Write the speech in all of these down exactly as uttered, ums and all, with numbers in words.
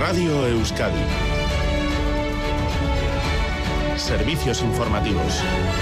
Radio Euskadi. Servicios informativos.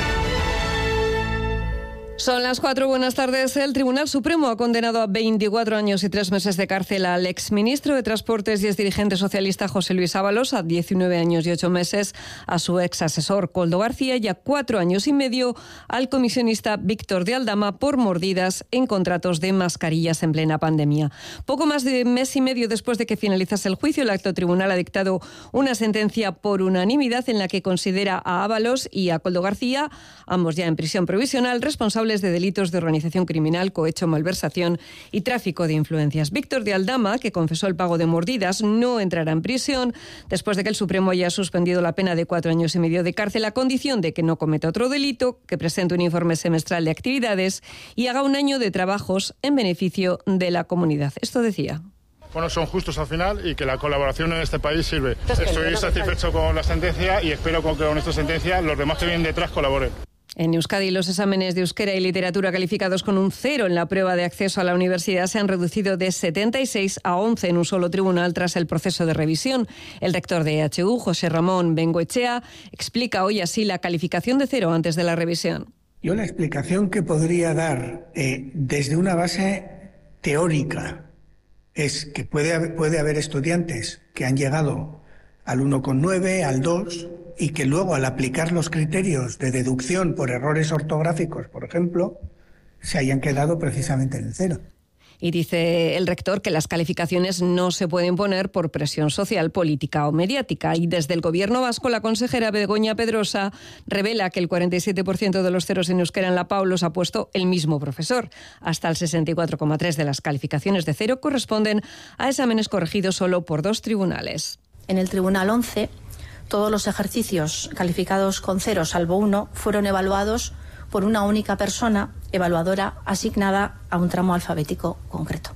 Son las cuatro, buenas tardes. El Tribunal Supremo ha condenado a veinticuatro años y tres meses de cárcel al exministro de Transportes y exdirigente socialista José Luis Ábalos, a diecinueve años y ocho meses a su ex asesor Koldo García y a cuatro años y medio al comisionista Víctor de Aldama por mordidas en contratos de mascarillas en plena pandemia. Poco más de mes y medio después de que finalizase el juicio, el alto tribunal ha dictado una sentencia por unanimidad en la que considera a Ábalos y a Koldo García, ambos ya en prisión provisional, responsables de delitos de organización criminal, cohecho, malversación y tráfico de influencias. Víctor de Aldama, que confesó el pago de mordidas, no entrará en prisión después de que el Supremo haya suspendido la pena de cuatro años y medio de cárcel a condición de que no cometa otro delito, que presente un informe semestral de actividades y haga un año de trabajos en beneficio de la comunidad. Esto decía. Bueno, son justos al final y que la colaboración en este país sirve. Estoy satisfecho con la sentencia y espero que con esta sentencia los demás que vienen detrás colaboren. En Euskadi, los exámenes de euskera y literatura calificados con un cero en la prueba de acceso a la universidad se han reducido de setenta y seis a once en un solo tribunal tras el proceso de revisión. El rector de E H U, José Ramón Bengoechea, explica hoy así la calificación de cero antes de la revisión. Yo la explicación que podría dar eh, desde una base teórica es que puede haber, puede haber estudiantes que han llegado al uno coma nueve, al dos, y que luego al aplicar los criterios de deducción por errores ortográficos, por ejemplo, se hayan quedado precisamente en el cero. Y dice el rector que las calificaciones no se pueden poner por presión social, política o mediática. Y desde el Gobierno vasco, la consejera Begoña Pedrosa revela que el cuarenta y siete por ciento de los ceros en euskera en la P A U los ha puesto el mismo profesor. Hasta el sesenta y cuatro coma tres por ciento de las calificaciones de cero corresponden a exámenes corregidos solo por dos tribunales. En el Tribunal once, todos los ejercicios calificados con cero, salvo uno, fueron evaluados por una única persona evaluadora asignada a un tramo alfabético concreto.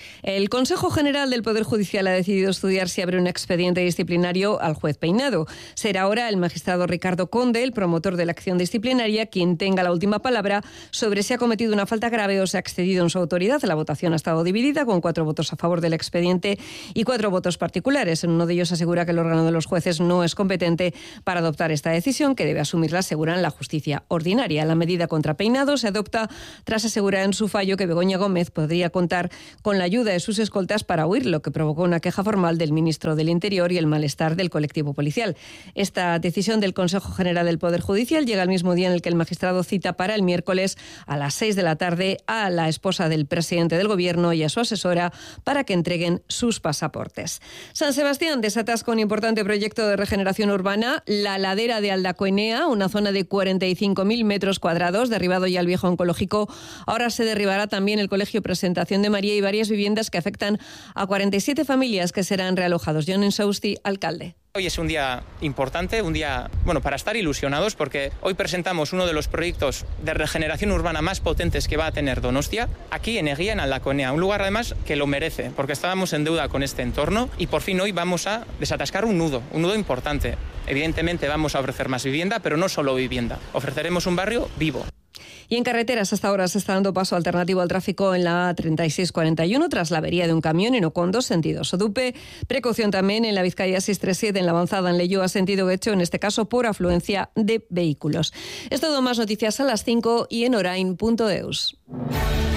El Consejo General del Poder Judicial ha decidido estudiar si abre un expediente disciplinario al juez Peinado. Será ahora el magistrado Ricardo Conde, el promotor de la acción disciplinaria, quien tenga la última palabra sobre si ha cometido una falta grave o se ha excedido en su autoridad. La votación ha estado dividida, con cuatro votos a favor del expediente y cuatro votos particulares. En uno de ellos asegura que el órgano de los jueces no es competente para adoptar esta decisión, que debe asumirla, aseguran, la justicia ordinaria. La medida contra Peinado se adopta tras asegurar en su fallo que Begoña Gómez podría contar con la ayuda de sus escoltas para huir, lo que provocó una queja formal del ministro del Interior y el malestar del colectivo policial. Esta decisión del Consejo General del Poder Judicial llega al mismo día en el que el magistrado cita para el miércoles a las seis de la tarde a la esposa del presidente del Gobierno y a su asesora para que entreguen sus pasaportes. San Sebastián desatasca un importante proyecto de regeneración urbana, la ladera de Aldacoenea, una zona de cuarenta y cinco mil metros cuadrados, derribado ya el viejo oncológico. Ahora se derribará también el Colegio Presentación de María y varias viviendas que afectan a cuarenta y siete familias que serán realojados. John Insausti, alcalde. Hoy es un día importante, un día bueno para estar ilusionados, porque hoy presentamos uno de los proyectos de regeneración urbana más potentes que va a tener Donostia, aquí en Eguía, en Aldacoenea, un lugar además que lo merece, porque estábamos en deuda con este entorno y por fin hoy vamos a desatascar un nudo, un nudo importante. Evidentemente vamos a ofrecer más vivienda, pero no solo vivienda, ofreceremos un barrio vivo. Y en carreteras, hasta ahora se está dando paso alternativo al tráfico en la treinta y seis cuarenta y uno tras la avería de un camión en Ocondo, sentido Sodupe. Precaución también en la Vizcaya seiscientos treinta y siete en la avanzada en Leioa, sentido Getxo, en este caso por afluencia de vehículos. Es todo, más noticias a las cinco y en orain punto eus.